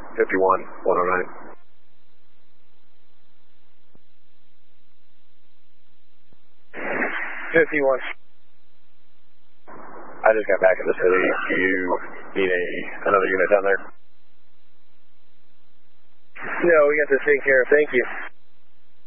51-109. I just got back in the city. Do you need another unit down there? No, we got this taken care of. Thank you.